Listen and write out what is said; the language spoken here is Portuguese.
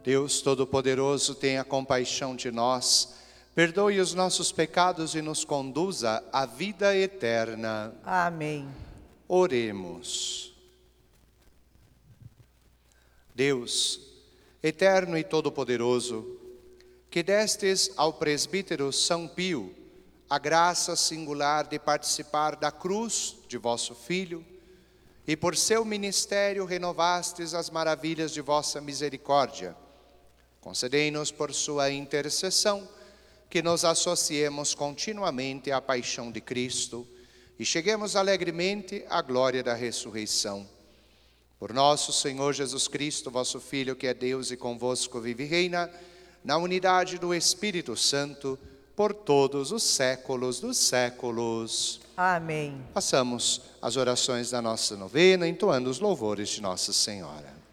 Deus Todo-Poderoso, tenha compaixão de nós, perdoe os nossos pecados e nos conduza à vida eterna. Amém. Oremos. Deus, eterno e todo-poderoso, que destes ao presbítero São Pio a graça singular de participar da cruz de vosso Filho, e por seu ministério renovastes as maravilhas de vossa misericórdia, concedei-nos por sua intercessão que nos associemos continuamente à paixão de Cristo e cheguemos alegremente à glória da ressurreição. Por nosso Senhor Jesus Cristo, vosso Filho, que é Deus e convosco vive e reina, na unidade do Espírito Santo, por todos os séculos dos séculos. Amém. Façamos as orações da nossa novena, entoando os louvores de Nossa Senhora.